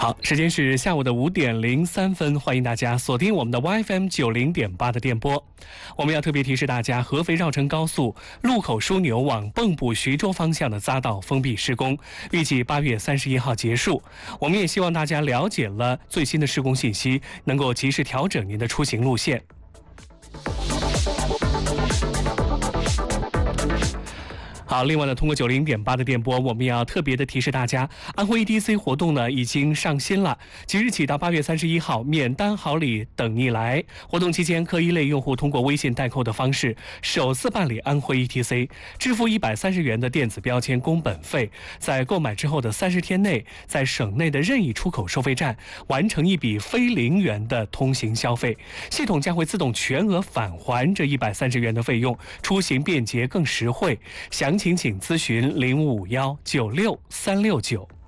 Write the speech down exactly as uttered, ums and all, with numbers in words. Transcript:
好，时间是下午的五点零三分，欢迎大家锁定我们的 Y F M 九零点八的电波。我们要特别提示大家，合肥绕城高速路口枢纽往蚌埠徐州方向的匝道封闭施工，预计八月三十一号结束。我们也希望大家了解了最新的施工信息，能够及时调整您的出行路线。好，另外呢，通过九零点八的电波，我们也要特别的提示大家，安徽 E T C 活动呢已经上新了，即日起到八月三十一号，免单好礼等你来。活动期间，各一类用户通过微信代扣的方式，首次办理安徽 E T C， 支付一百三十元的电子标签工本费，在购买之后的三十天内，在省内的任意出口收费站完成一笔非零元的通行消费，系统将会自动全额返还这一百三十元的费用，出行便捷更实惠。详情请咨询零五五幺九六三六九。